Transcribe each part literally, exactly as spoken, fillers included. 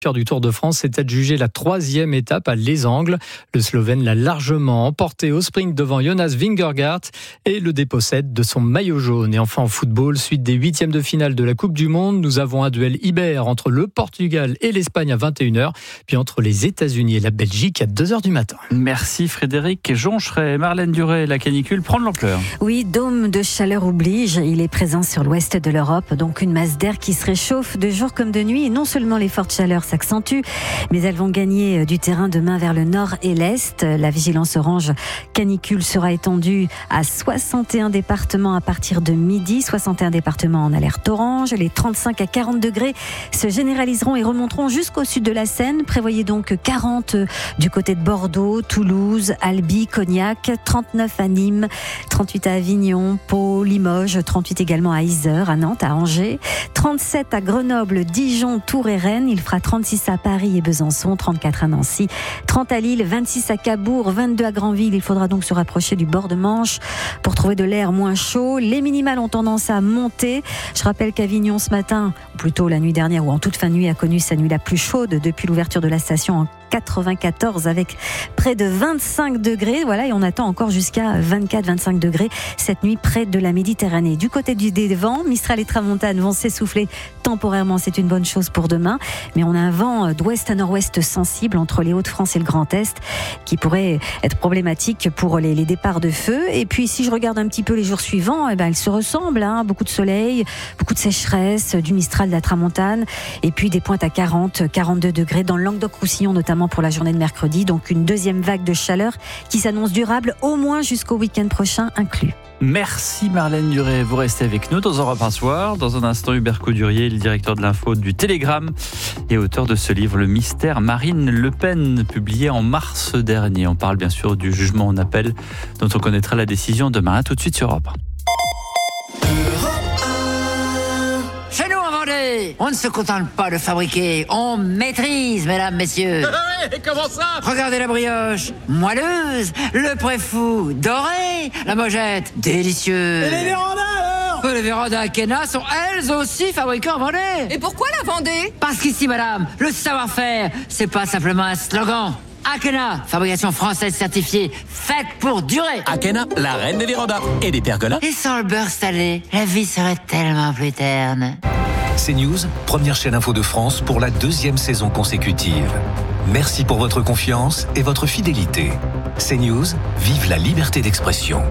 du Tour de France s'est adjugé la troisième étape à Les Angles. Le Slovène l'a largement emporté au sprint devant Jonas Vingegaard et le dépossède de son maillot jaune. Et enfin en football, suite des huitièmes de finale de la Coupe du Monde, nous avons un duel Iber entre le Portugal et l'Espagne à vingt et une heures, puis entre les États-Unis et la Belgique à deux heures du matin. Merci Frédéric Joncheret. Marlène Duré, la canicule prend de l'ampleur. Oui, dôme de chaleur oblige. Il est présent sur l'ouest de l'Europe, donc une masse d'air qui se réchauffe de jour comme de nuit. Et non seulement les fortes chaleurs s'accentuent, mais elles vont gagner du terrain demain vers le nord et l'est. La vigilance orange canicule sera étendue à soixante et un départements à partir de midi, soixante et un départements en alerte orange. Les trente-cinq à quarante degrés se généraliseront et remonteront jusqu'au sud de la Seine. Prévoyez donc quarante du côté de Bordeaux, Toulouse, Albi, Cognac, trente-neuf à Nîmes, trente-huit à Avignon, Pau, Limoges, trente-huit également à Yzeure, à Nantes, à Angers, trente-sept à Grenoble, Dijon, Tours et Rennes. Il fera trente-six à Paris et Besançon, trente-quatre à Nancy, trente à Lille, vingt-six à Cabourg, vingt-deux à Granville. Il faudra donc se rapprocher du bord de Manche pour trouver de l'air moins chaud. Les minimales ont tendance à monter. Je rappelle qu'Avignon ce matin, ou plutôt la nuit dernière ou en toute fin de nuit, a connu sa nuit la plus chaude depuis l'ouverture de la station en quatre-vingt-quatorze avec près de vingt-cinq degrés. Voilà, et on attend encore jusqu'à vingt-quatre à vingt-cinq degrés cette nuit près de la Méditerranée. Du côté du des vents, Mistral et Tramontane vont s'essouffler temporairement. C'est une bonne chose pour demain. Mais on a un vent d'ouest à nord-ouest sensible entre les Hauts-de-France et le Grand Est qui pourrait être problématique pour les, les départs de feu. Et puis, si je regarde un petit peu les jours suivants, eh ben, ils se ressemblent. Hein. Beaucoup de soleil, beaucoup de sécheresse, du Mistral, de la Tramontane. Et puis, des pointes à quarante, quarante-deux degrés dans le Languedoc-Roussillon, notamment pour la journée de mercredi. Donc une deuxième vague de chaleur qui s'annonce durable au moins jusqu'au week-end prochain inclus. Merci Marlène Duré. Vous restez avec nous dans Europe un soir. Dans un instant, Hubert Coudurier, le directeur de l'info du Télégramme et auteur de ce livre, Le mystère Marine Le Pen, publié en mars dernier. On parle bien sûr du jugement en appel dont on connaîtra la décision demain. À tout de suite sur Europe. Chez nous en Vendée, on ne se contente pas de fabriquer, on maîtrise, mesdames, messieurs. Et comment ça? Regardez la brioche, moelleuse, le préfou, doré, la mojette, délicieux. Et les vérandas alors? Les vérandas Akena sont elles aussi fabriquées en Vendée. Et pourquoi la Vendée? Parce qu'ici, madame, le savoir-faire, c'est pas simplement un slogan. Akena, fabrication française certifiée, faite pour durer. Akena, la reine des vérandas et des pergolas. Et sans le beurre salé, la vie serait tellement plus terne. CNews, première chaîne info de France pour la deuxième saison consécutive. Merci pour votre confiance et votre fidélité. CNews, vive la liberté d'expression.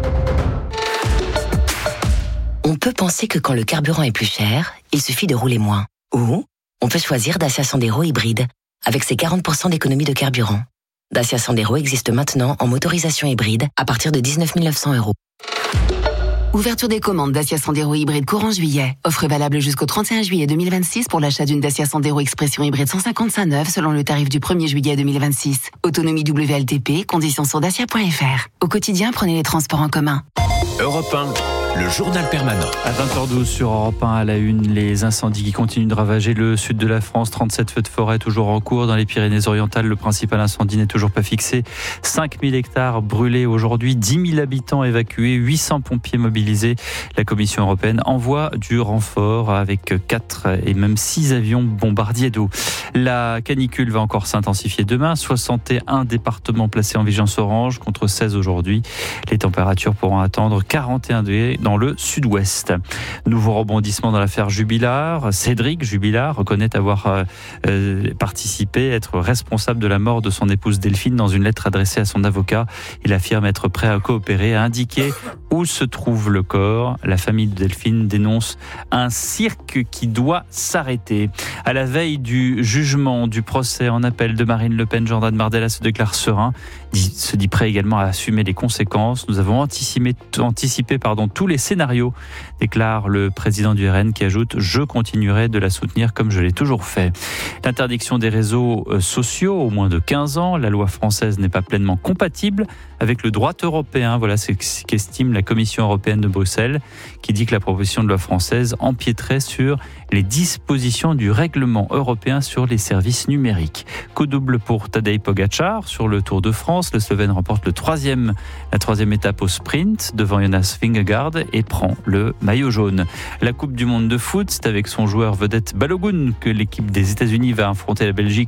On peut penser que quand le carburant est plus cher, il suffit de rouler moins. Ou on peut choisir Dacia Sandero hybride, avec ses quarante pour cent d'économie de carburant. Dacia Sandero existe maintenant en motorisation hybride à partir de dix-neuf mille neuf cents euros. Ouverture des commandes Dacia Sandero hybride courant juillet. Offre valable jusqu'au trente et un juillet deux mille vingt-six pour l'achat d'une Dacia Sandero Expression hybride cent cinquante-cinq neuve selon le tarif du premier juillet deux mille vingt-six. Autonomie W L T P, conditions sur dacia point f r. Au quotidien, prenez les transports en commun. Europe un, le journal permanent. À vingt heures douze sur Europe un, à la une, les incendies qui continuent de ravager le sud de la France. trente-sept feux de forêt toujours en cours. Dans les Pyrénées-Orientales, le principal incendie n'est toujours pas fixé. cinq mille hectares brûlés aujourd'hui, dix mille habitants évacués, huit cents pompiers mobilisés. La Commission européenne envoie du renfort avec quatre et même six avions bombardiers d'eau. La canicule va encore s'intensifier demain. soixante et un départements placés en vigilance orange contre seize aujourd'hui. Les températures pourront atteindre quarante et un degrés dans le sud-ouest. Nouveau rebondissement dans l'affaire Jubilard. Cédric Jubilard reconnaît avoir euh, participé, être responsable de la mort de son épouse Delphine. Dans une lettre adressée à son avocat, il affirme être prêt à coopérer, à indiquer où se trouve le corps. La famille de Delphine dénonce un cirque qui doit s'arrêter. À la veille du jugement du procès en appel de Marine Le Pen, Jordan Bardella se déclare serein, dit, se dit prêt également à assumer les conséquences. Nous avons anticipé, anticipé pardon, tous les scénarios, déclare le président du R N qui ajoute « Je continuerai de la soutenir comme je l'ai toujours fait ». L'interdiction des réseaux sociaux au moins de quinze ans, la loi française n'est pas pleinement compatible avec le droit européen. Voilà ce qu'estime la Commission européenne de Bruxelles, qui dit que la proposition de loi française empiéterait sur les dispositions du règlement européen sur les services numériques. Coup double pour Tadej Pogačar sur le Tour de France. Le Slovène remporte le troisième, la troisième étape au sprint devant Jonas Vingegaard et prend le maillot jaune. La Coupe du monde de foot, c'est avec son joueur vedette Balogun que l'équipe des États-Unis va affronter la Belgique